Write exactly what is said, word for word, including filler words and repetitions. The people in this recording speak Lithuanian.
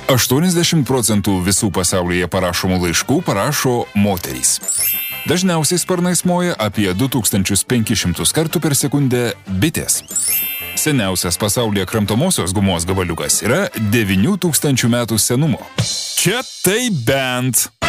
aštuoniasdešimt procentų visų pasaulyje parašomų laiškų parašo moterys. Dažniausiai sparnais moja apie du tūkstančius penkis šimtus kartų per sekundę bitės. Seniausias pasaulyje kramtomosios gumos gabaliukas yra devynių tūkstančių metų senumo. Čia tai bent.